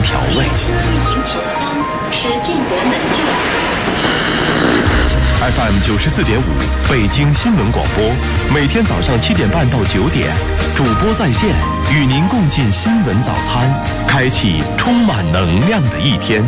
调味。 使建国门救。 FM 94.5，北京新闻广播，每天早上7点半到9点，主播在线，与您共进新闻早餐，开启充满能量的一天。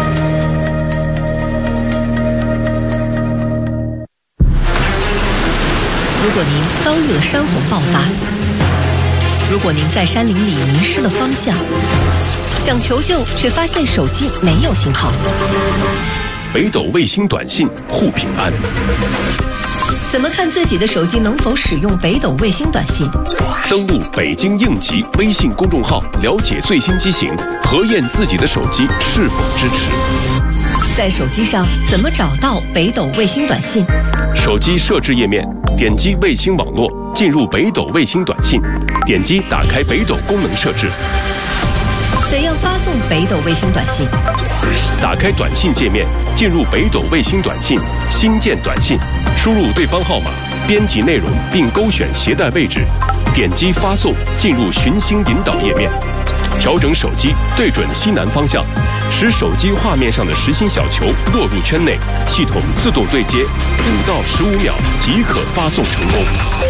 如果您遭遇了山洪爆发，如果您在山林里迷失了方向，想求救却发现手机没有信号， 北斗卫星短信护平安。 怎么看自己的手机能否使用北斗卫星短信？ 登录北京应急微信公众号，了解最新机型，核验自己的手机是否支持。 在手机上怎么找到北斗卫星短信？ 手机设置页面，点击卫星网络，进入北斗卫星短信，点击打开北斗功能设置。 怎样发送北斗卫星短信？ 打开短信界面，进入北斗卫星短信，新建短信，输入对方号码，编辑内容并勾选携带位置，点击发送，进入寻星引导页面，调整手机对准西南方向，使手机画面上的实心小球落入圈内，系统自动对接，5到15秒即可发送成功。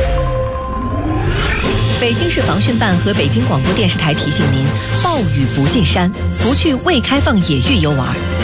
北京市防汛办和北京广播电视台提醒您：暴雨不进山，不去未开放野域游玩。